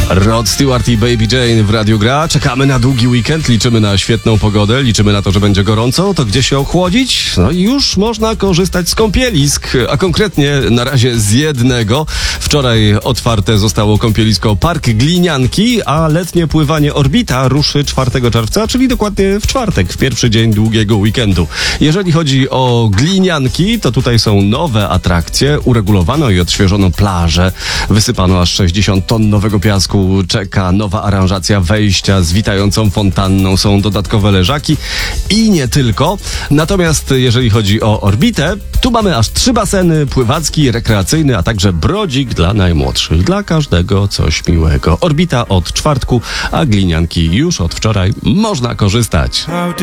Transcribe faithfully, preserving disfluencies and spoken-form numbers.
Rod Stewart i Baby Jane w Radiu Gra. Czekamy na długi weekend, liczymy na świetną pogodę, liczymy na to, że będzie gorąco. To gdzie się ochłodzić? No i już można korzystać z kąpielisk, a konkretnie na razie z jednego. Wczoraj otwarte zostało kąpielisko Park Glinianki, a letnie pływanie Orbita ruszy czwartego czerwca, czyli dokładnie w czwartek, w pierwszy dzień długiego weekendu. Jeżeli chodzi o Glinianki, to tutaj są nowe atrakcje, uregulowano i odświeżono plażę, wysypano aż sześćdziesiąt ton nowego piasku, czeka nowa aranżacja wejścia z witającą fontanną, są dodatkowe leżaki i nie tylko. Natomiast jeżeli chodzi o Orbitę, tu mamy aż trzy baseny, pływacki, rekreacyjny, a także brodzik dla najmłodszych. Dla każdego coś miłego. Orbita od czwartku, a Glinianki już od wczoraj można korzystać.